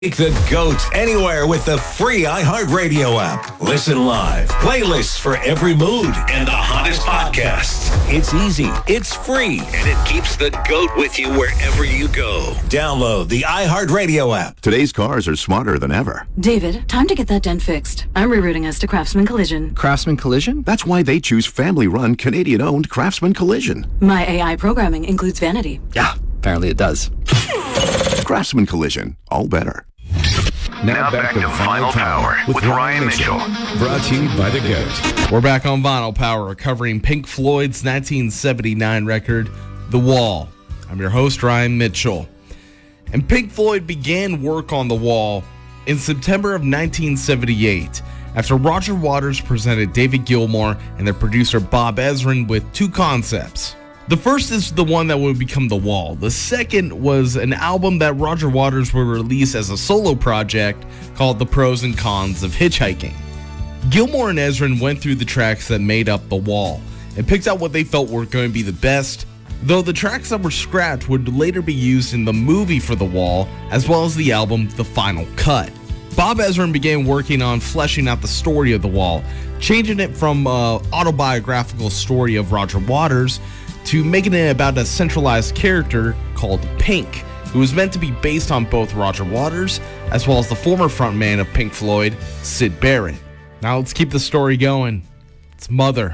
Take the GOAT anywhere with the free iHeartRadio app. Listen live, playlists for every mood, and the hottest podcasts. It's easy, it's free, and it keeps the GOAT with you wherever you go. Download the iHeartRadio app. Today's cars are smarter than ever. David, time to get that dent fixed. I'm rerouting us to Craftsman Collision. Craftsman Collision? That's why they choose family-run, Canadian-owned Craftsman Collision. My AI programming includes vanity. Yeah, apparently it does. Craftsman Collision, all better. Now back to Final Power with Ryan Mitchell. Brought to you by the GOAT. We're back on Vinyl Power, covering Pink Floyd's 1979 record, The Wall. I'm your host, Ryan Mitchell. And Pink Floyd began work on The Wall in September of 1978, after Roger Waters presented David Gilmour and their producer Bob Ezrin with two concepts. The first is the one that would become The Wall. The second was an album that Roger Waters would release as a solo project called The Pros and Cons of Hitchhiking. Gilmour and Ezrin went through the tracks that made up The Wall and picked out what they felt were going to be the best, though the tracks that were scrapped would later be used in the movie for The Wall, as well as the album The Final Cut. Bob Ezrin began working on fleshing out the story of The Wall, changing it from an autobiographical story of Roger Waters to making it about a centralized character called Pink, who was meant to be based on both Roger Waters as well as the former frontman of Pink Floyd, Syd Barrett. Now let's keep the story going. It's Mother.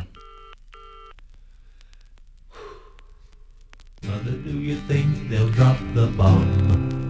Mother, do you think they'll drop the bomb?